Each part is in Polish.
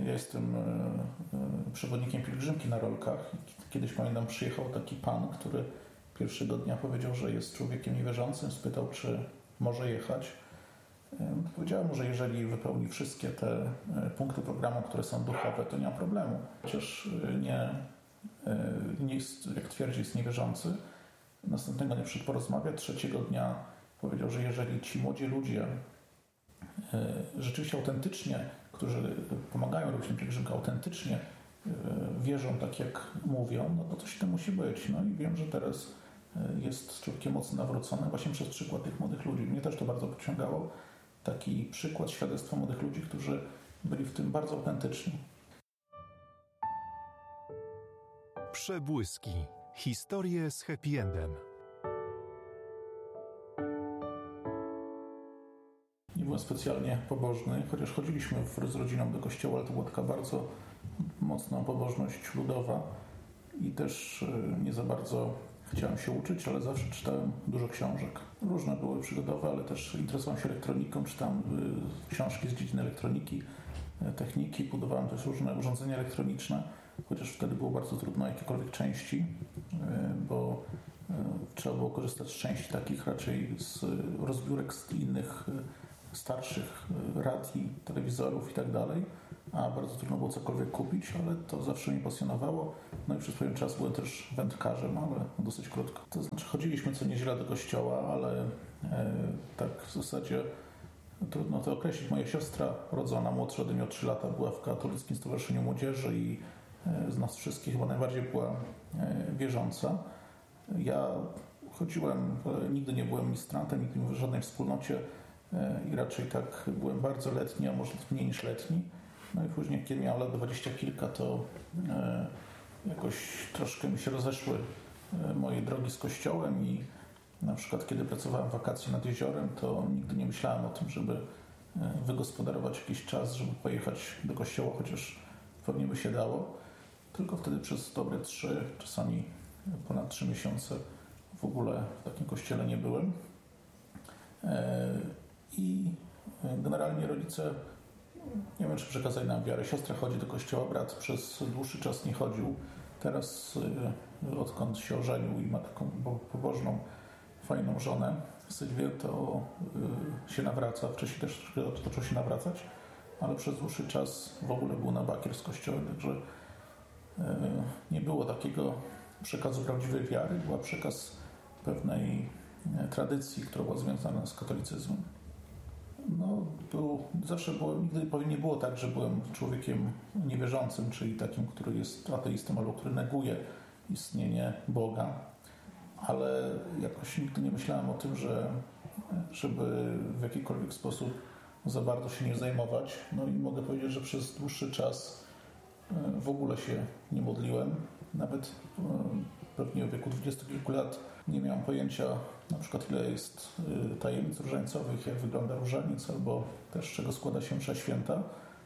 Ja jestem przewodnikiem pielgrzymki na rolkach. Kiedyś, pamiętam, przyjechał taki pan, który pierwszego dnia powiedział, że jest człowiekiem niewierzącym. Spytał, czy może jechać. Powiedziałem mu, że jeżeli wypełni wszystkie te punkty programu, które są duchowe, to nie ma problemu. Chociaż nie jest, jak twierdzi, jest niewierzący. Następnego dnia przyszedł porozmawiać. Trzeciego dnia powiedział, że jeżeli ci młodzi ludzie rzeczywiście autentycznie, którzy pomagają robić tę pielgrzymkę, autentycznie wierzą tak, jak mówią, no to coś tam musi być. No i wiem, że teraz jest człowiekiem mocno nawrócony właśnie przez przykład tych młodych ludzi. Mnie też to bardzo pociągało. Taki przykład świadectwa młodych ludzi, którzy byli w tym bardzo autentyczni. Przebłyski. Historie z happy endem. Nie byłem specjalnie pobożny, chociaż chodziliśmy z rodziną do kościoła, ale to była taka bardzo mocna pobożność ludowa i też nie za bardzo chciałem się uczyć, ale zawsze czytałem dużo książek. Różne były przygodowe, ale też interesowałem się elektroniką, czytałem książki z dziedziny elektroniki, techniki, budowałem też różne urządzenia elektroniczne, chociaż wtedy było bardzo trudno jakiekolwiek części, bo trzeba było korzystać z części takich raczej z rozbiórek z innych starszych radii, telewizorów i tak dalej, a bardzo trudno było cokolwiek kupić, ale to zawsze mnie pasjonowało. No i przez pewien czas byłem też wędkarzem, ale dosyć krótko. To znaczy chodziliśmy co niedzielę do kościoła, ale tak w zasadzie trudno to określić. Moja siostra rodzona, młodsza ode mnie o 3 lata, była w Katolickim Stowarzyszeniu Młodzieży i z nas wszystkich chyba najbardziej była wierząca. Ja chodziłem, nigdy nie byłem ministrantem, nigdy nie byłem w żadnej wspólnocie i raczej tak byłem bardzo letni, a może mniej niż letni. No i później, kiedy miałem lat 20 kilka, to jakoś troszkę mi się rozeszły moje drogi z kościołem i na przykład kiedy pracowałem w wakacje nad jeziorem, to nigdy nie myślałem o tym, żeby wygospodarować jakiś czas, żeby pojechać do kościoła, chociaż pewnie by się dało. Tylko wtedy przez dobre 3, czasami ponad 3 miesiące w ogóle w takim kościele nie byłem. I generalnie rodzice, nie wiem, czy przekazali nam wiarę. Siostra chodzi do kościoła, brat przez dłuższy czas nie chodził. Teraz, odkąd się ożenił i ma taką pobożną, fajną żonę, Sylwię, to się nawraca. Wcześniej też zaczął się nawracać, ale przez dłuższy czas w ogóle był na bakier z kościołem, także nie było takiego przekazu prawdziwej wiary. Była przekaz pewnej tradycji, która była związana z katolicyzmem. No, nigdy nie było tak, że byłem człowiekiem niewierzącym, czyli takim, który jest ateistą albo który neguje istnienie Boga, ale jakoś nigdy nie myślałem o tym, żeby w jakikolwiek sposób za bardzo się nie zajmować. No i mogę powiedzieć, że przez dłuższy czas w ogóle się nie modliłem. Nawet pewnie w wieku 20 kilku lat nie miałem pojęcia na przykład ile jest tajemnic różańcowych, jak wygląda różaniec, albo też z czego składa się msza święta.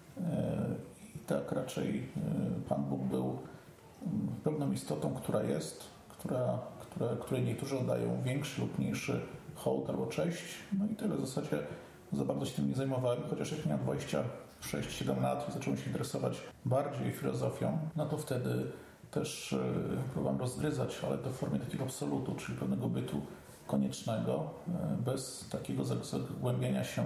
I tak raczej Pan Bóg był pewną istotą, która jest, której niektórzy oddają większy lub mniejszy hołd albo cześć. No i tyle w zasadzie. Za bardzo się tym nie zajmowałem, chociaż jak miałem 26-7 lat i zacząłem się interesować bardziej filozofią, no to wtedy też próbowałem rozgryzać, ale to w formie takiego absolutu, czyli pewnego bytu koniecznego, bez takiego zagłębienia się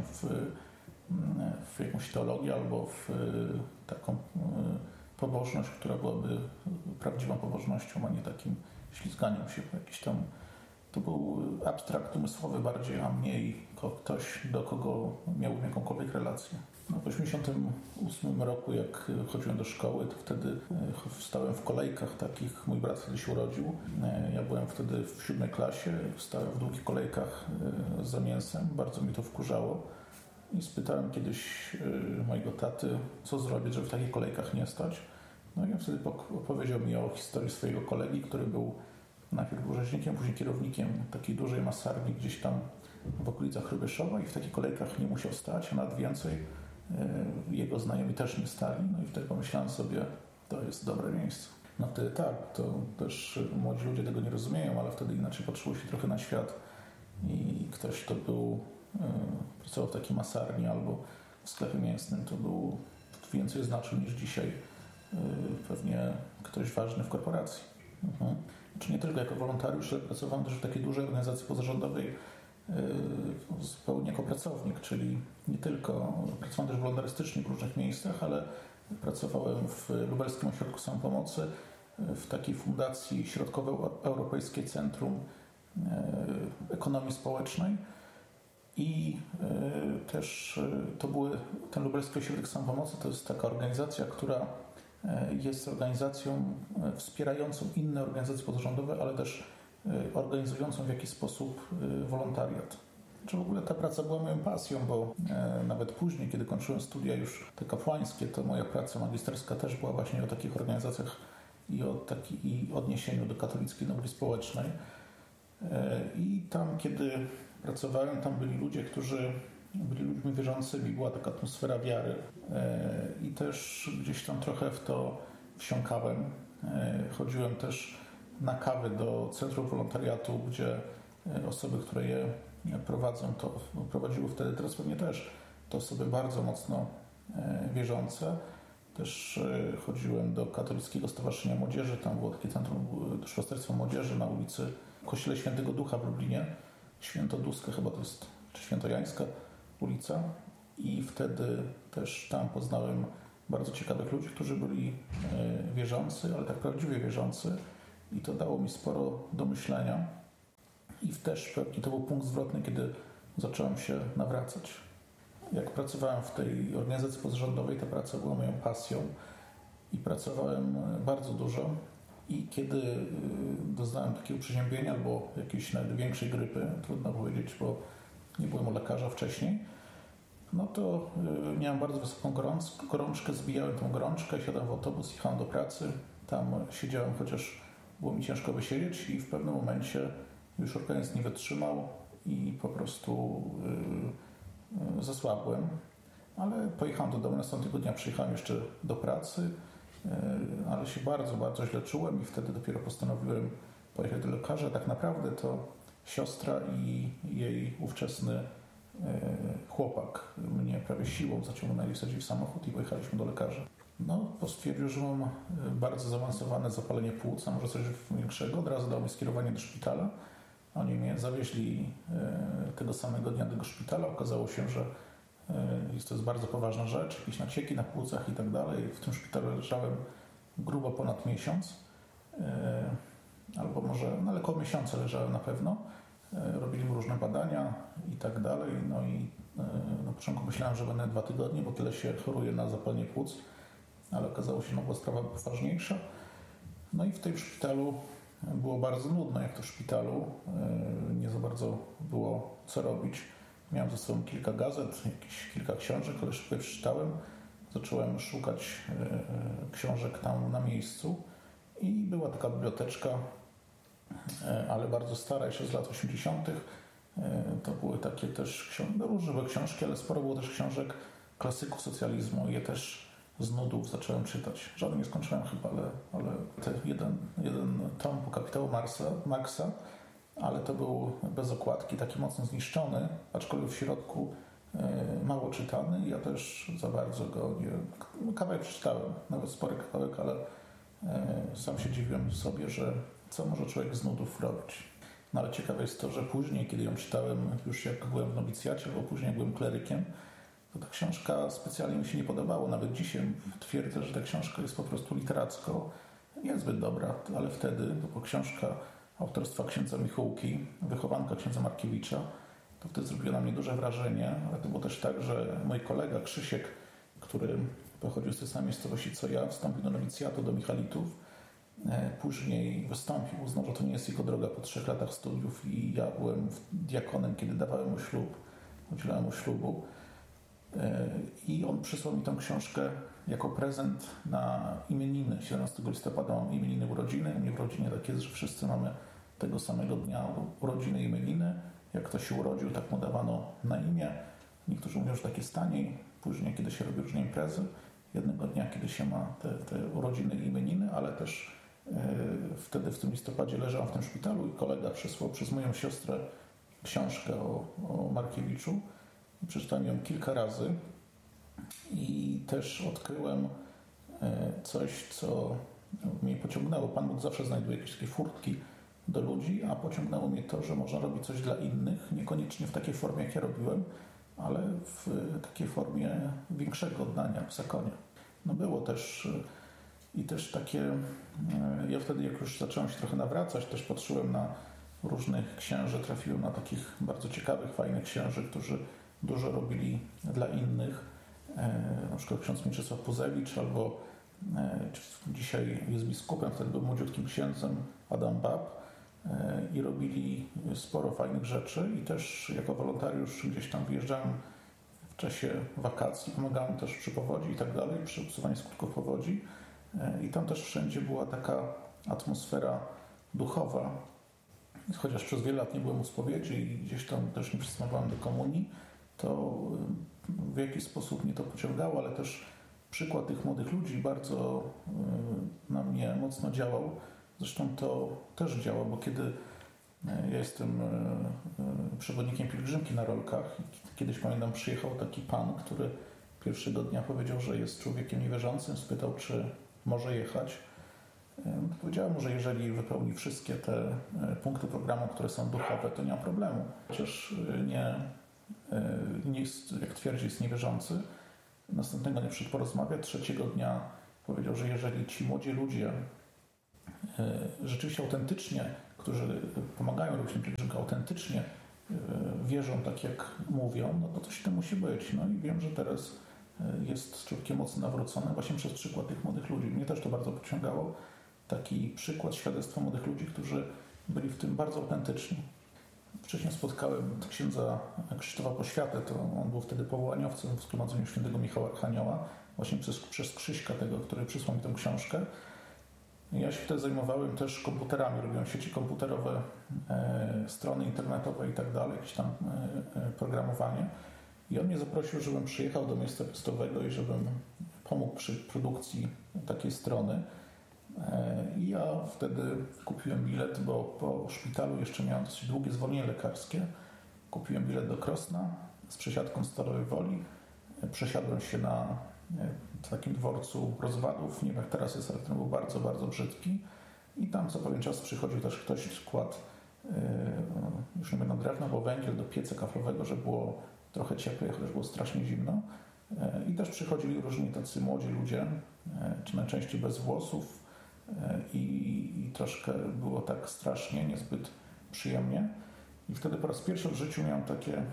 w jakąś teologię albo w taką pobożność, która byłaby prawdziwą pobożnością, a nie takim ślizganiem się po jakiś tam. To był abstrakt umysłowy bardziej, a mniej ktoś, do kogo miałbym jakąkolwiek relację. No, w 1988 roku, jak chodziłem do szkoły, to wtedy wstałem w kolejkach takich. Mój brat wtedy się urodził. Ja byłem wtedy w 7 klasie. Wstałem w długich kolejkach za mięsem. Bardzo mi to wkurzało. I spytałem kiedyś mojego taty, co zrobić, żeby w takich kolejkach nie stać. No i on wtedy opowiedział mi o historii swojego kolegi, który był najpierw był rzeźnikiem, później kierownikiem takiej dużej masarni gdzieś tam w okolicach Hrubieszowa i w takich kolejkach nie musiał stać, a nawet więcej jego znajomi też nie stali. No i wtedy pomyślałem sobie, to jest dobre miejsce. No wtedy tak, to też młodzi ludzie tego nie rozumieją, ale wtedy inaczej patrzyło się trochę na świat i ktoś, kto pracował w takiej masarni albo w sklepie mięsnym, to był więcej znaczył niż dzisiaj pewnie ktoś ważny w korporacji. Czy nie tylko jako wolontariusz, ale pracowałem też w takiej dużej organizacji pozarządowej zupełnie jako pracownik, czyli nie tylko pracowałem też wolontarystycznie w różnych miejscach, ale pracowałem w Lubelskim Ośrodku Samopomocy, w takiej fundacji Środkowoeuropejskie Centrum Ekonomii Społecznej i też ten Lubelski Ośrodek Samopomocy to jest taka organizacja, która jest organizacją wspierającą inne organizacje pozarządowe, ale też organizującą w jakiś sposób wolontariat. Czy w ogóle ta praca była moją pasją, bo nawet później, kiedy kończyłem studia już te kapłańskie, to moja praca magisterska też była właśnie o takich organizacjach i odniesieniu do katolickiej nauki społecznej. I tam, kiedy pracowałem, tam byli ludzie, którzy byli ludźmi wierzącymi, była taka atmosfera wiary i też gdzieś tam trochę w to wsiąkałem. Chodziłem też na kawy do centrum wolontariatu, gdzie osoby, które je prowadzą, to prowadziły wtedy, teraz pewnie też, to osoby bardzo mocno wierzące. Też chodziłem do Katolickiego Stowarzyszenia Młodzieży, tam było takie centrum Duszpasterstwa Młodzieży na ulicy Kościele Świętego Ducha w Lublinie, Świętoduska chyba to jest, czy Świętojańska ulica i wtedy też tam poznałem bardzo ciekawych ludzi, którzy byli wierzący, ale tak prawdziwie wierzący i to dało mi sporo do myślenia i też pewnie to był punkt zwrotny, kiedy zacząłem się nawracać. Jak pracowałem w tej organizacji pozarządowej, ta praca była moją pasją i pracowałem bardzo dużo i kiedy doznałem takiego przeziębienia albo jakiejś nawet większej grypy, trudno powiedzieć, bo nie byłem u lekarza wcześniej, no to miałem bardzo wysoką gorączkę, zbijałem tą gorączkę, siadałem w autobus, jechałem do pracy, tam siedziałem, chociaż było mi ciężko wysiedzieć i w pewnym momencie już organizm nie wytrzymał i po prostu zasłabłem, ale pojechałem do domu, następnego dnia przyjechałem jeszcze do pracy, ale się bardzo, bardzo źle czułem i wtedy dopiero postanowiłem pojechać do lekarza. Tak naprawdę to siostra i jej ówczesny chłopak mnie prawie siłą zaciągnęli, wsadzili w samochód i pojechaliśmy do lekarza. No, stwierdził, że mam bardzo zaawansowane zapalenie płuc, a może coś większego. Od razu dał mi skierowanie do szpitala. Oni mnie zawieźli tego samego dnia do tego szpitala. Okazało się, że to jest bardzo poważna rzecz, jakieś nacieki na płucach i tak dalej. W tym szpitalu leżałem grubo ponad miesiąc, albo może, no ale około miesiąca leżałem na pewno. Robili mi różne badania i tak dalej. No i na początku myślałem, że będę 2 tygodnie, bo tyle się choruje na zapalenie płuc, ale okazało się, że była sprawa poważniejsza. No i w tym szpitalu było bardzo nudno, jak to w szpitalu. Nie za bardzo było co robić. Miałem ze sobą kilka gazet, jakieś kilka książek, ale szybko je przeczytałem. Zacząłem szukać książek tam na miejscu i była taka biblioteczka, ale bardzo stara, jeszcze z lat 80. To były takie też różne były książki, ale sporo było też książek klasyków socjalizmu. Je też z nudów zacząłem czytać. Żadnej nie skończyłem chyba, ale jeden tom po kapitału Marksa, ale to był bez okładki, taki mocno zniszczony, aczkolwiek w środku mało czytany. Ja też za bardzo go nie... Kawałek przeczytałem, nawet spory kawałek, ale sam się dziwiłem sobie, że co może człowiek z nudów robić. No ale ciekawe jest to, że później, kiedy ją czytałem, już jak byłem w nowicjacie, albo później jak byłem klerykiem, to ta książka specjalnie mi się nie podobała. Nawet dzisiaj twierdzę, że ta książka jest po prostu literacko niezbyt dobra, ale wtedy, to była książka autorstwa księdza Michułki, wychowanka księdza Markiewicza, to wtedy zrobiło na mnie duże wrażenie, ale to było też tak, że mój kolega Krzysiek, który pochodził z tej samej miejscowości co ja, wstąpił do nowicjatu, do Michalitów, później wystąpił, uznał, że to nie jest jego droga po 3 latach studiów i ja byłem diakonem, kiedy dawałem mu ślub, udzielałem mu ślubu i on przysłał mi tę książkę jako prezent na imieniny. 17 listopada mam imieniny, urodziny. U mnie w rodzinie tak jest, że wszyscy mamy tego samego dnia urodziny i imieniny. Jak ktoś się urodził, tak mu dawano na imię. Niektórzy mówią, że tak jest taniej. Później, kiedy się robi różne imprezy, jednego dnia, kiedy się ma te urodziny i imieniny, ale też wtedy w tym listopadzie leżałem w tym szpitalu i kolega przysłał przez moją siostrę książkę o Markiewiczu. Przeczytałem ją kilka razy I też odkryłem coś, co mnie pociągnęło. Pan Bóg zawsze znajduje jakieś takie furtki do ludzi, a pociągnęło mnie to, że można robić coś dla innych, niekoniecznie w takiej formie, jak ja robiłem, ale w takiej formie większego oddania w zakonie. No było też i też takie, ja wtedy jak już zacząłem się trochę nawracać, też patrzyłem na różnych księży, trafiłem na takich bardzo ciekawych, fajnych księży, którzy dużo robili dla innych, na przykład ksiądz Mieczysław Puzewicz, albo dzisiaj jest biskupem, wtedy był młodziutkim księdzem, Adam Bab, i robili sporo fajnych rzeczy i też jako wolontariusz gdzieś tam wyjeżdżałem w czasie wakacji, pomagałem też przy powodzi i tak dalej, przy usuwaniu skutków powodzi i tam też wszędzie była taka atmosfera duchowa. Chociaż przez wiele lat nie byłem u spowiedzi i gdzieś tam też nie przystępowałem do komunii, to w jakiś sposób mnie to pociągało, ale też przykład tych młodych ludzi bardzo na mnie mocno działał. Zresztą to też działa, bo kiedy ja jestem przewodnikiem pielgrzymki na rolkach, kiedyś pamiętam przyjechał taki pan, który pierwszego dnia powiedział, że jest człowiekiem niewierzącym, spytał, czy może jechać. Powiedziałem mu, że jeżeli wypełni wszystkie te punkty programu, które są duchowe, to nie ma problemu. Chociaż nie jest, jak twierdzi, jest niewierzący. Następnego dnia przyszedł porozmawiać, trzeciego dnia powiedział, że jeżeli ci młodzi ludzie rzeczywiście autentycznie, którzy pomagają robić tę pielgrzymkę, autentycznie wierzą tak, jak mówią, no to coś w tym musi być. No i wiem, że teraz jest człowiekiem mocno nawrócony właśnie przez przykład tych młodych ludzi. Mnie też to bardzo pociągało. Taki przykład, świadectwo młodych ludzi, którzy byli w tym bardzo autentyczni. Wcześniej spotkałem księdza Krzysztofa Poświatę, to on był wtedy powołaniowcem w Zgromadzeniu Świętego Michała Archanioła, właśnie przez Krzyśka tego, który przysłał mi tę książkę. Ja się wtedy zajmowałem też komputerami, robiłem sieci komputerowe, strony internetowe i tak dalej, jakieś tam programowanie. I on mnie zaprosił, żebym przyjechał do miejsca piastowego i żebym pomógł przy produkcji takiej strony. I ja wtedy kupiłem bilet, bo po szpitalu jeszcze miałem dosyć długie zwolnienie lekarskie. Kupiłem bilet do Krosna z przesiadką Stalowej Woli. Przesiadłem się na takim dworcu Rozwadów, nie wiem jak teraz jest, ale ten był bardzo, bardzo brzydki. I tam co pewien czas przychodził też ktoś, skład, już nie będą drewno, bo węgiel do pieca kaflowego, żeby było trochę cieplej, chociaż było strasznie zimno. I też przychodzili różni tacy młodzi ludzie, czy najczęściej bez włosów, i troszkę było tak strasznie, niezbyt przyjemnie. I wtedy po raz pierwszy w życiu miałem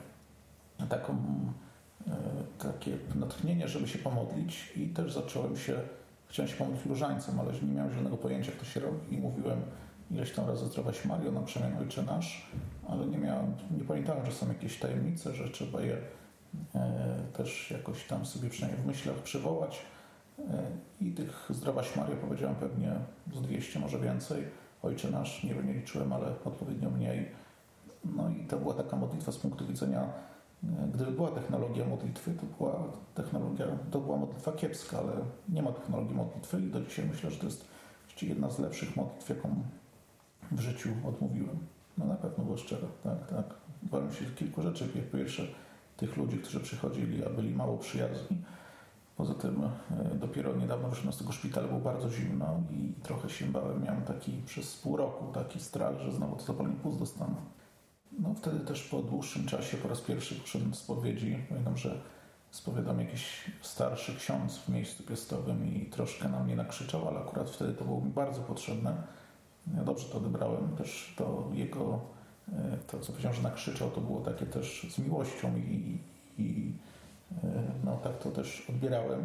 takie natchnienie, żeby się pomodlić i też chciałem się pomodlić różańcem, ale nie miałem żadnego pojęcia, jak to się robi i mówiłem ileś tam razy Zdrowaś Mario na przemian Ojcze Nasz, ale nie pamiętałem, że są jakieś tajemnice, że trzeba je też jakoś tam sobie przynajmniej w myślach przywołać. I tych Zdrowaś Mario powiedziałem pewnie z 200, może więcej. Ojcze Nasz nie liczyłem, ale odpowiednio mniej. No i to była taka modlitwa z punktu widzenia, gdyby była technologia modlitwy, to była modlitwa kiepska, ale nie ma technologii modlitwy i do dzisiaj myślę, że to jest jedna z lepszych modlitw, jaką w życiu odmówiłem. No na pewno było szczere, tak. Bałem się kilku rzeczy. Po pierwsze tych ludzi, którzy przychodzili, a byli mało przyjazni. Poza tym dopiero niedawno wyszedłem z tego szpitala, było bardzo zimno i trochę się bałem. Miałem przez pół roku taki strach, że znowu to zapalenie płuc dostanę. No wtedy też po dłuższym czasie po raz pierwszy poszedłem do spowiedzi. Pamiętam, że spowiadał jakiś starszy ksiądz w miejscu piastowym i troszkę na mnie nakrzyczał, ale akurat wtedy to było mi bardzo potrzebne. Ja dobrze to odebrałem. Też to co powiedziałem, że nakrzyczał, to było takie też z miłością i no tak to też odbierałem.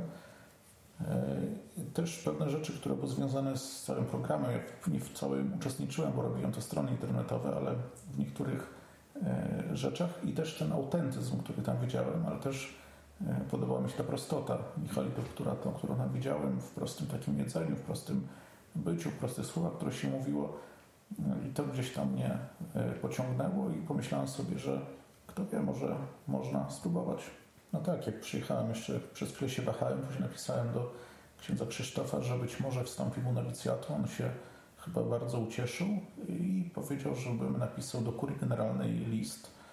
Też pewne rzeczy, które były związane z całym programem, ja nie w całym uczestniczyłem, bo robiłem to strony internetowe, ale w niektórych rzeczach i też ten autentyzm, który tam widziałem, ale też podobała mi się ta prostota Michalitów, którą tam widziałem w prostym takim jedzeniu, w prostym byciu, w prostych słowach, które się mówiło i to gdzieś tam mnie pociągnęło i pomyślałem sobie, że kto wie, może można spróbować. No tak, jak przyjechałem jeszcze, przez chwilę się wahałem, później napisałem do księdza Krzysztofa, że być może wstąpi mu nowicjatu. On się chyba bardzo ucieszył i powiedział, żebym napisał do kurii generalnej list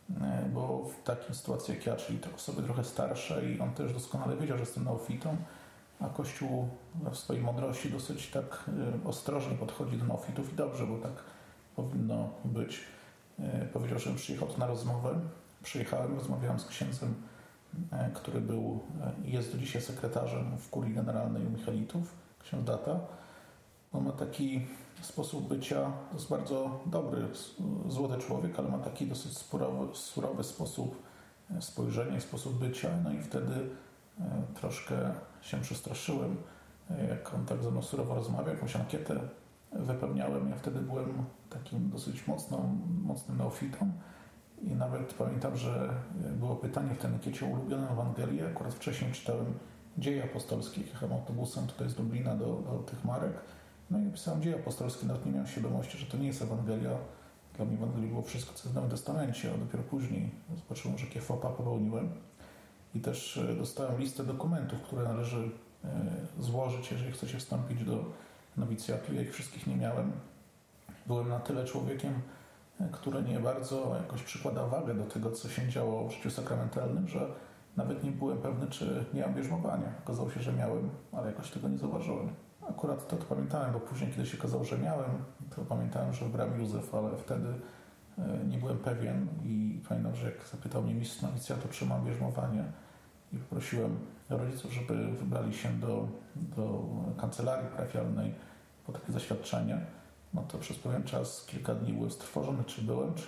bo w takiej sytuacji jak ja, czyli te osoby trochę starsze i on też doskonale wiedział, że jestem neofitą, a Kościół w swojej mądrości dosyć tak ostrożnie podchodzi do neofitów i dobrze, bo tak powinno być. Powiedział, żebym przyjechał tu na rozmowę. Przyjechałem, rozmawiałem z księdzem, który był i jest do dzisiaj sekretarzem w kurii generalnej u Michelitów, ksiądz Data. On ma taki sposób bycia, to jest bardzo dobry, złoty człowiek, ale ma taki dosyć surowy sposób spojrzenia i sposób bycia. No i wtedy troszkę się przestraszyłem, jak on tak ze mną surowo rozmawiał, jakąś ankietę wypełniałem. Ja wtedy byłem takim dosyć mocnym neofitą i nawet pamiętam, że było pytanie w tej ankiecie o ulubioną Ewangelię. Akurat wcześniej czytałem Dzieje apostolskie, jechałem autobusem tutaj z Lublina do tych marek. No i napisałem Dzieje apostolskie, nawet nie miałem świadomości, że to nie jest Ewangelia. Dla mnie Ewangelii było wszystko, co jest w Nowym Testamencie, a dopiero później zobaczyłem, że jakie faux pas popełniłem. I też dostałem listę dokumentów, które należy złożyć, jeżeli chce się wstąpić do nowicjatu. Ja ich wszystkich nie miałem. Byłem na tyle człowiekiem, który nie bardzo jakoś przykłada wagę do tego, co się działo w życiu sakramentalnym, że nawet nie byłem pewny, czy nie mam bierzmowania. Okazało się, że miałem, ale jakoś tego nie zauważyłem. Akurat to pamiętałem, bo później, kiedy się okazało, że miałem, to pamiętałem, że wybrałem Józef, ale wtedy nie byłem pewien i pamiętam, że jak zapytał mnie mistrz nowicjatu, czy mam bierzmowanie i poprosiłem rodziców, żeby wybrali się do kancelarii parafialnej po takie zaświadczenie, no to przez pewien czas, kilka dni byłem strwożony, czy byłem, czy